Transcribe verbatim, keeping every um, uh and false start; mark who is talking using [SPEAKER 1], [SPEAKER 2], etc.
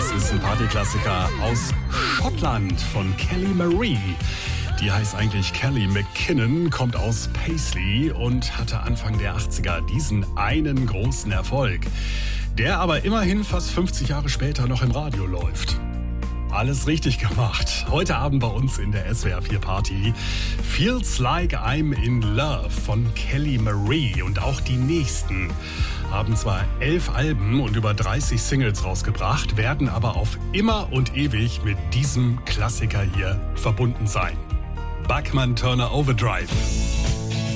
[SPEAKER 1] Das ist ein Partyklassiker aus Schottland von Kelly Marie. Die heißt eigentlich Kelly McKinnon, kommt aus Paisley und hatte Anfang der achtziger diesen einen großen Erfolg, der aber immerhin fast fünfzig Jahre später noch im Radio läuft. Alles richtig gemacht. Heute Abend bei uns in der S W R vier Party Feels Like I'm in Love von Kelly Marie. Und auch die nächsten haben zwar elf Alben und über dreißig Singles rausgebracht, werden aber auf immer und ewig mit diesem Klassiker hier verbunden sein. Bachman Turner Overdrive.